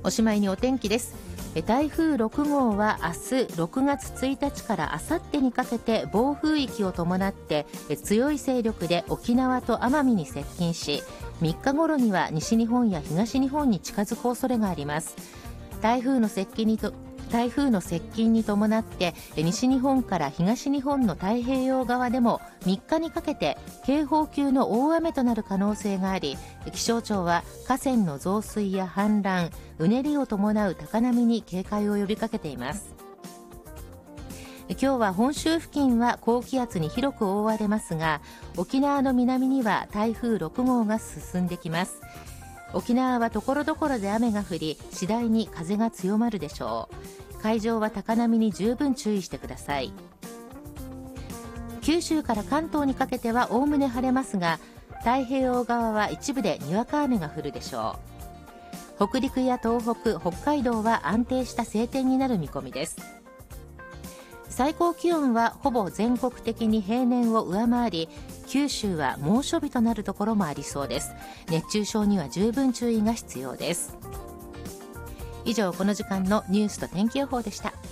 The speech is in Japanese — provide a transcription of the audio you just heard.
おしまいにお天気です。台風6号は明日6月1日からあさってにかけて暴風域を伴って強い勢力で沖縄と奄美に接近し、3日頃には西日本や東日本に近づく恐れがあります。台風の接近に伴って西日本から東日本の太平洋側でも3日にかけて警報級の大雨となる可能性があり、気象庁は河川の増水や氾濫、うねりを伴う高波に警戒を呼びかけています。今日は本州付近は高気圧に広く覆われますが、沖縄の南には台風6号が進んできます。沖縄はところどころで雨が降り、次第に風が強まるでしょう。海上は高波に十分注意してください。九州から関東にかけてはおおむね晴れますが、太平洋側は一部でにわか雨が降るでしょう。北陸や東北、北海道は安定した晴天になる見込みです。最高気温はほぼ全国的に平年を上回り、九州は猛暑日となるところもありそうです。熱中症には十分注意が必要です。以上、この時間のニュースと天気予報でした。